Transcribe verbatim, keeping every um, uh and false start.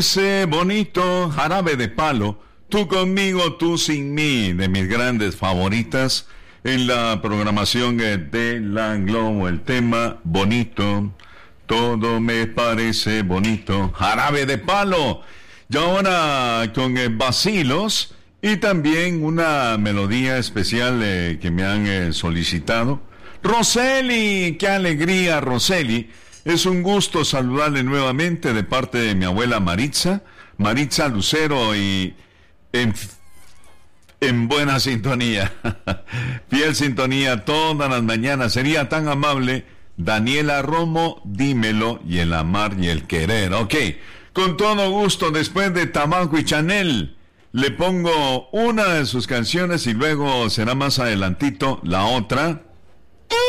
Ese bonito jarabe de palo, tú conmigo, tú sin mí, de mis grandes favoritas en la programación de la Globo, el tema bonito, todo me parece bonito, jarabe de palo. Y ahora con eh, vacilos y también una melodía especial eh, que me han eh, solicitado. Roseli, qué alegría, Roseli. Es un gusto saludarle nuevamente de parte de mi abuela Maritza, Maritza Lucero, y en, en buena sintonía, fiel sintonía todas las mañanas. Sería tan amable, Daniela Romo, dímelo, y el amar y el querer. Ok, con todo gusto, después de Tabaco y Chanel, le pongo una de sus canciones y luego será más adelantito la otra.